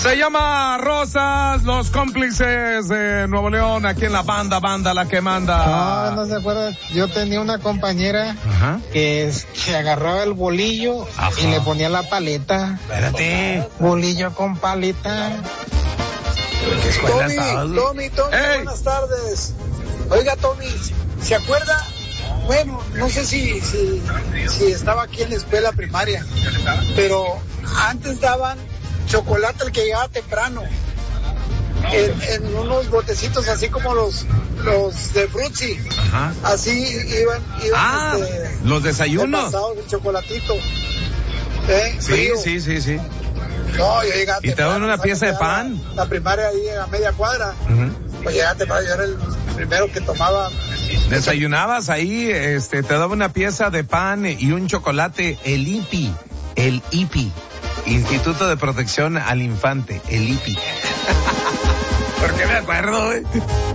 Se llama Rosas, los cómplices de Nuevo León, aquí en la banda la que manda. No se acuerda, yo tenía una compañera que agarraba el bolillo y le ponía la paleta. Espérate. Bolillo con paleta. ¿Qué escuela estabas? Tommy, buenas tardes. Oiga, Tommy, ¿se acuerda? Bueno, no sé si estaba aquí en la escuela primaria, pero antes daban chocolate al que llegaba temprano, en unos botecitos así como los de Frutzi. Así iban los desayunos. Pasados el chocolatito. Sí. No, yo llegaba y te daban una pieza de pan. La primaria ahí a media cuadra. Pues llegaba temprano, yo era el primero que tomaba. Desayunabas ahí, te daba una pieza de pan y un chocolate, el IPI, Instituto de Protección al Infante, el IPI. ¿Por qué me acuerdo, güey?